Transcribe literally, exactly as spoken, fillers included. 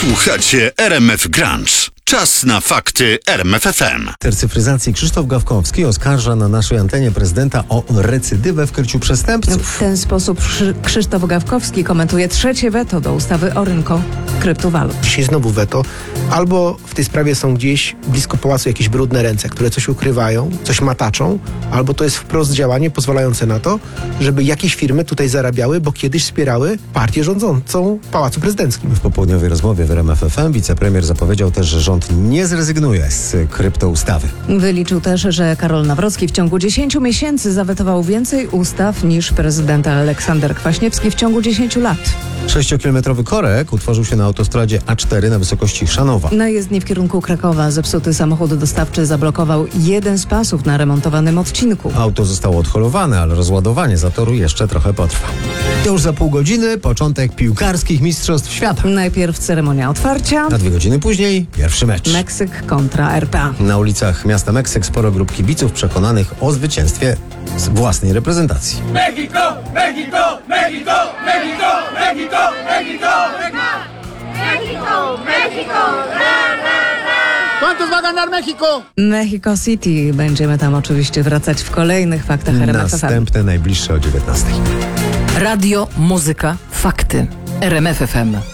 Słuchacie R M F Grunge. Czas na fakty R M F F M. Tercyfryzacji Krzysztof Gawkowski oskarża na naszej antenie prezydenta o recydywę w kryciu przestępców. W ten sposób Krzysztof Gawkowski komentuje trzecie weto do ustawy o rynku kryptowalut. Dzisiaj znowu weto. Albo w tej sprawie są gdzieś blisko pałacu jakieś brudne ręce, które coś ukrywają, coś mataczą, albo to jest wprost działanie pozwalające na to, żeby jakieś firmy tutaj zarabiały, bo kiedyś wspierały partię rządzącą w Pałacu Prezydenckim. W popołudniowej rozmowie w R M F F M wicepremier zapowiedział też, że rząd nie zrezygnuje z kryptoustawy. Wyliczył też, że Karol Nawrocki w ciągu dziesięciu miesięcy zawetował więcej ustaw niż prezydent Aleksander Kwaśniewski w ciągu dziesięciu lat. Sześciokilometrowy korek utworzył się na autostradzie A cztery na wysokości Chrzanowa. Na jezdni w kierunku Krakowa zepsuty samochód dostawczy zablokował jeden z pasów na remontowanym odcinku. Auto zostało odholowane, ale rozładowanie zatoru jeszcze trochę potrwa. To już za pół godziny początek piłkarskich mistrzostw świata. Najpierw ceremonia otwarcia. Na dwie godziny później pierwszy mecz. Meksyk kontra R P A. Na ulicach miasta Meksyk sporo grup kibiców przekonanych o zwycięstwie z własnej reprezentacji. México, México, México, México, México, México, México, México, ra, ra, ra. ¿Cuántos va a ganar México? Mexico City. Będziemy tam oczywiście wracać w kolejnych faktach R M F F M. Następne najbliższe o dziewiętnastej. Radio, muzyka, fakty. R M F F M.